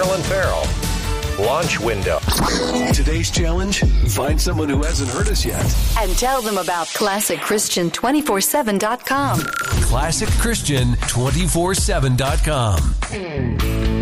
Marilyn Farrell. Launch window. Today's challenge, find someone who hasn't heard us yet. And tell them about ClassicChristian247.com. ClassicChristian247.com.